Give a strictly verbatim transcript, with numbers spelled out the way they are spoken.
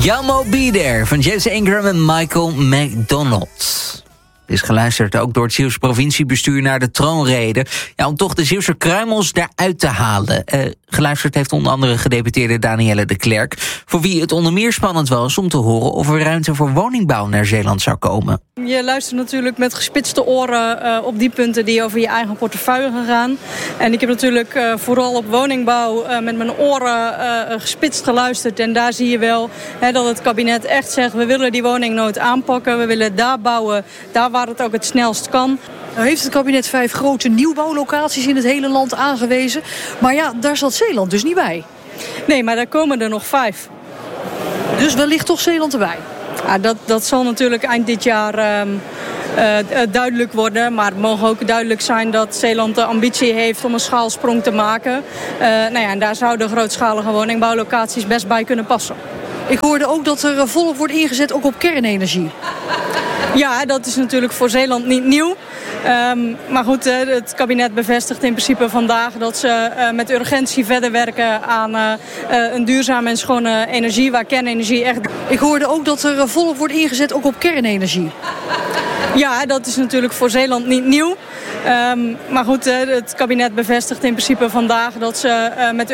Jammo Be There van Jesse Ingram en Michael McDonald. Is geluisterd ook door het Zeeuwse provinciebestuur naar de troonrede. Ja, om toch de Zeeuwse kruimels daaruit te halen. Uh, geluisterd heeft onder andere gedeputeerde Danielle de Klerk, voor wie het onder meer spannend was om te horen of er ruimte voor woningbouw naar Zeeland zou komen. Je luistert natuurlijk met gespitste oren uh, op die punten die over je eigen portefeuille gaan gaan. En ik heb natuurlijk uh, vooral op woningbouw uh, met mijn oren uh, gespitst geluisterd. En daar zie je wel hè, dat het kabinet echt zegt, we willen die woningnood aanpakken. We willen daar bouwen, daar waar het ook het snelst kan. Nou heeft het kabinet vijf grote nieuwbouwlocaties in het hele land aangewezen. Maar ja, daar zat Zeeland dus niet bij. Nee, maar daar komen er nog vijf. Dus wellicht toch Zeeland erbij? Ja, dat, dat zal natuurlijk eind dit jaar um, uh, duidelijk worden. Maar het mogen ook duidelijk zijn dat Zeeland de ambitie heeft om een schaalsprong te maken. Uh, nou ja, en daar zouden grootschalige woningbouwlocaties best bij kunnen passen. Ik hoorde ook dat er volop wordt ingezet ook op kernenergie. Ja, dat is natuurlijk voor Zeeland niet nieuw. Um, maar goed, het kabinet bevestigt in principe vandaag dat ze uh, met urgentie verder werken aan uh, uh, een duurzame en schone energie, waar kernenergie echt... Ik hoorde ook dat er volop wordt ingezet ook op kernenergie. Ja, dat is natuurlijk voor Zeeland niet nieuw. Um, maar goed, het kabinet bevestigt in principe vandaag dat ze uh, met